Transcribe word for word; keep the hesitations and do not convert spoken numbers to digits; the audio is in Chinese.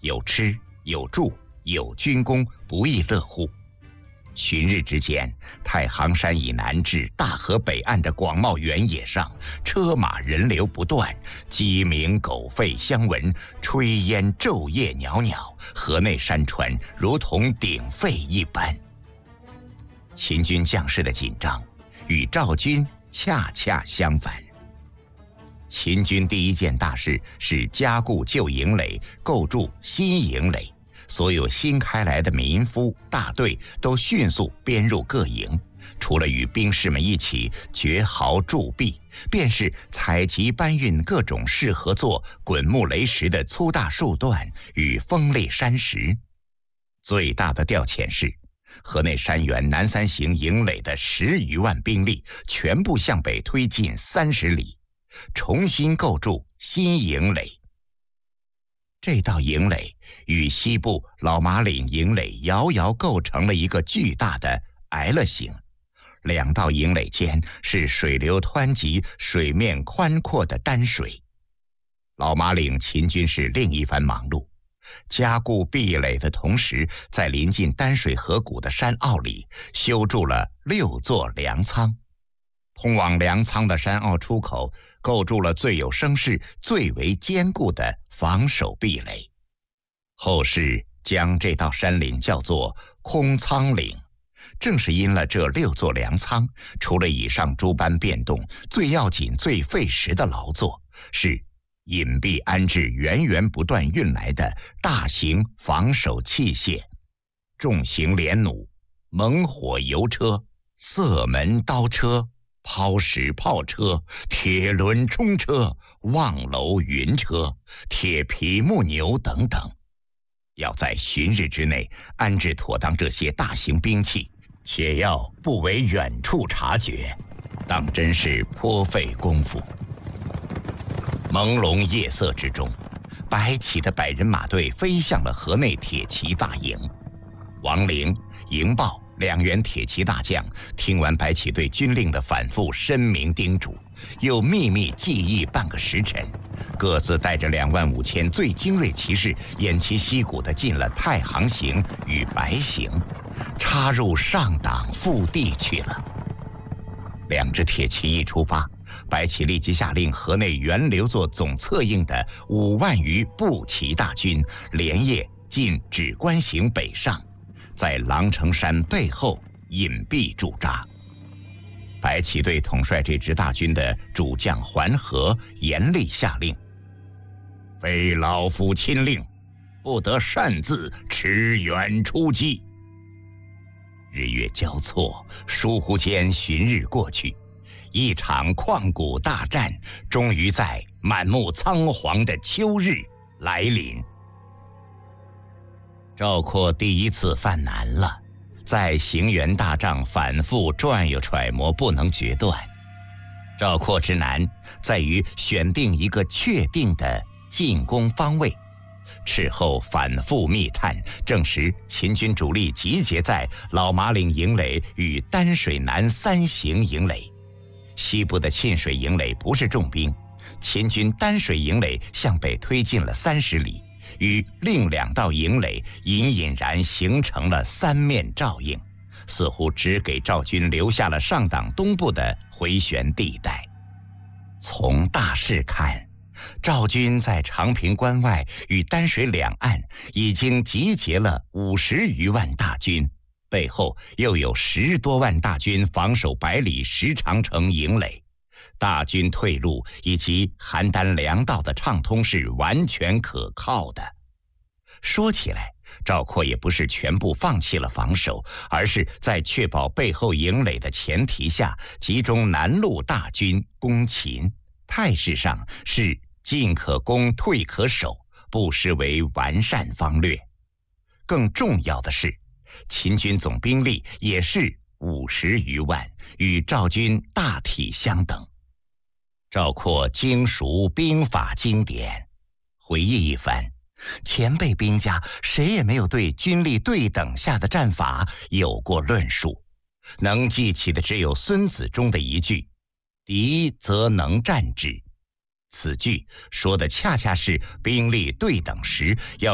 有吃有住有军功，不亦乐乎。旬日之间，太行山以南至大河北岸的广袤原野上，车马人流不断，鸡鸣狗吠相闻，炊烟昼夜袅袅，河内山川如同鼎沸一般。秦军将士的紧张与赵军恰恰相反。秦军第一件大事是加固旧营垒，构筑新营垒。所有新开来的民夫大队都迅速编入各营，除了与兵士们一起掘壕筑壁，便是采集搬运各种适合做滚木雷石的粗大树段与锋利山石。最大的调遣是，河内山原南三行营垒的十余万兵力全部向北推进三十里，重新构筑新营垒。这道营垒与西部老马岭营垒遥遥构成了一个巨大的 L 形，两道营垒间是水流湍急、水面宽阔的丹水。老马岭秦军是另一番忙碌，加固壁垒的同时，在临近丹水河谷的山坳里修筑了六座粮仓。通往粮仓的山坳出口构筑了最有声势、最为坚固的防守壁垒。后世将这道山岭叫做空仓岭，正是因了这六座粮仓，除了以上诸般变动，最要紧、最费时的劳作是隐蔽安置源源不断运来的大型防守器械，重型连弩、猛火油车、色门刀车、抛石炮车、铁轮冲车、望楼云车、铁皮木牛等等。要在旬日之内安置妥当这些大型兵器，且要不为远处察觉，当真是颇费功夫。朦胧夜色之中，白起的百人马队飞向了河内铁骑大营。王陵、营豹两员铁骑大将听完白起对军令的反复深明叮嘱，又秘密记忆半个时辰，各自带着两万五千最精锐骑士，偃旗息鼓地进了太行行与白行，插入上党腹地去了。两支铁骑一出发，白起立即下令河内原留作总策应的五万余步骑大军，连夜进止关行北上，在狼城山背后隐蔽驻扎。白起对统帅这支大军的主将桓和严厉下令：非老夫亲令，不得擅自驰援出击。日月交错，疏忽间旬日过去，一场旷古大战终于在满目苍黄的秋日来临。赵括第一次犯难了，在行辕大帐反复转悠揣摩，不能决断。赵括之难在于选定一个确定的进攻方位，事后反复密探，证实秦军主力集结在老马岭营垒与丹水南三行营垒。西部的沁水营垒不是重兵，秦军丹水营垒向北推进了三十里，与另两道营垒隐隐然形成了三面照应，似乎只给赵军留下了上党东部的回旋地带。从大势看，赵军在长平关外与丹水两岸已经集结了五十余万大军，背后又有十多万大军防守百里石长城营垒，大军退路以及邯郸粮道的畅通是完全可靠的。说起来，赵括也不是全部放弃了防守，而是在确保背后营垒的前提下，集中南路大军攻秦，态势上是进可攻，退可守，不失为完善方略。更重要的是，秦军总兵力也是五十余万，与赵军大体相等。赵括精熟兵法经典，回忆一番，前辈兵家谁也没有对军力对等下的战法有过论述，能记起的只有孙子中的一句：敌则能战之。此句说的恰恰是兵力对等时要